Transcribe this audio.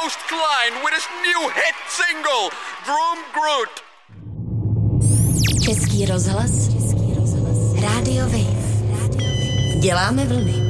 Ghost Klein with his new hit single, Vroom Groot. Český rozhlas, Rádio Wave. Děláme vlny.